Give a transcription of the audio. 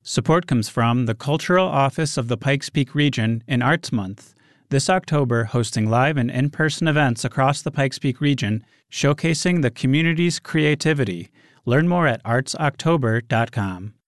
Support comes from the Cultural Office of the Pikes Peak Region in Arts Month, this October hosting live and in-person events across the Pikes Peak region showcasing the community's creativity. Learn more at artsoctober.com.